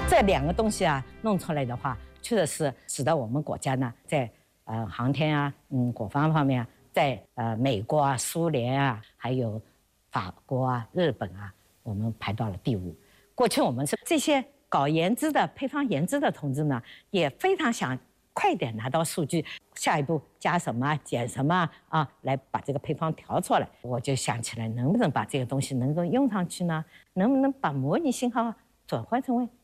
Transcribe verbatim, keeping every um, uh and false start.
这两个东西啊弄出来的话，确实是使得我们国家呢，在呃航天啊、嗯国防方面啊，在呃美国啊、苏联啊，还有法国啊、日本啊，我们排到了第五。过去我们是这些搞研制的、配方研制的同志呢，也非常想快点拿到数据，下一步加什么、减什么啊，来把这个配方调出来。我就想起来，能不能把这个东西能够用上去呢？能不能把模拟信号转换成为